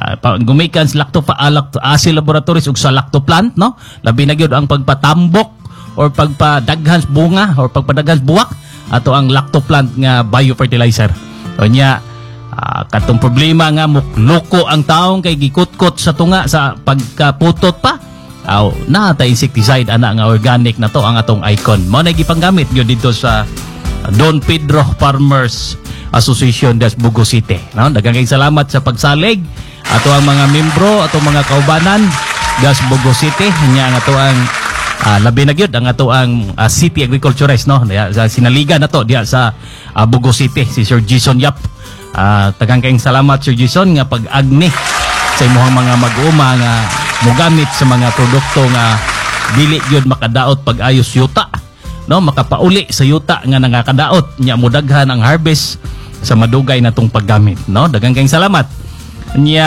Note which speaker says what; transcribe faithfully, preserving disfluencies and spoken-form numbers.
Speaker 1: uh, gumikan sa lacto uh, lacto acid laboratories ug sa lacto plant, no, labi na gyud ang pagpatambok or pagpadaghan sa bunga or pagpadaghan sa buwak ato ang lacto plant nga biofertilizer. Unya uh, katong problema nga mukloko ang taong kay gikutkot sa tunga sa pagkaputot pa. Aw, na ta insecticide ana nga organic na to ang atong icon. Mao na gipanggamit gyud dito sa Don Pedro Farmers Association des Bugo City. No, daghang kay salamat sa pagsalig ato ang mga membro, ato mga kaubanan des Bugo City nya nga ato ang uh, labi na gyud ang ato ang uh, city agriculturist, no, sa sinaligan nato diha sa uh, Bugo City si Sir Jason Yap. Uh, daghang kay salamat Sir Jason nga pag-agni sa imong mga mag-uuma nga mogamit sa mga produkto nga dili gyud makadaot pag-ayos yuta, no, makapauli sa yuta nga nangakadaot nya modaghan ang harvest sa madugay natong paggamit, no. Daghang kayong salamat nya.